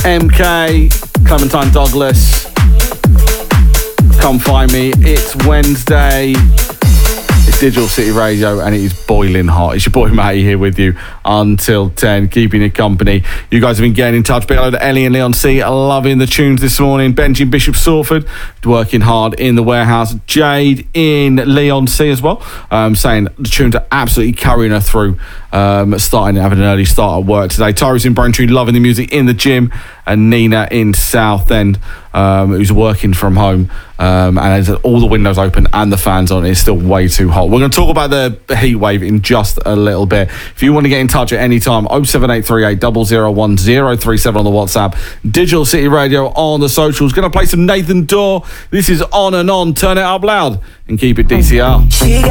MK, Clementine Douglas. Come find me. It's Wednesday. It's Digital City Radio and it is boiling hot. It's your boy Matty here with you until 10, keeping you company. You guys have been getting in touch. Big hello to Ellie and Leon C. Loving the tunes this morning. Benji Bishop Salford working hard in the warehouse. Jade in Leon C as well, saying the tunes are absolutely carrying her through. Having an early start at work today. Tyrus in Braintree loving the music in the gym, and Nina in Southend, who's working from home and has all the windows open and the fans on. It's still way too hot. We're going to talk about the heat wave in just a little bit. If you want to get in touch at any time, 07838 001 037 on the WhatsApp, Digital City Radio on the socials. Going to play some Nathan Dorr. This is On and On. Turn it up loud and keep it DCR.